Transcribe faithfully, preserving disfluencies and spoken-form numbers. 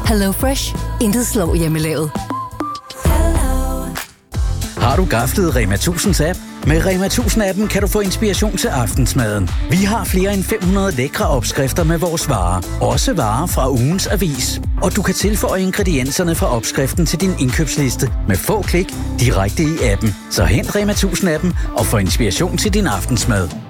Hello Fresh. Intet slår hjemmelavet. Har du gaflet Rema tusinds app? Med Rema tusind-appen kan du få inspiration til aftensmaden. Vi har flere end fem hundrede lækre opskrifter med vores varer. Også varer fra ugens avis. Og du kan tilføje ingredienserne fra opskriften til din indkøbsliste med få klik direkte i appen. Så hent Rema tusind-appen og få inspiration til din aftensmad.